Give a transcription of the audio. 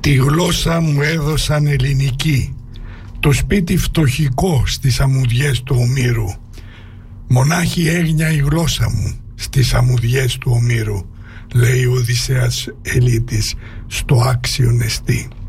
Τη γλώσσα μου έδωσαν ελληνική, το σπίτι φτωχικό στις αμμουδιές του Ομήρου. Μονάχη έγνοια η γλώσσα μου στις αμμουδιές του Ομήρου, λέει ο Οδυσσέας Ελίτης στο άξιο νεστή.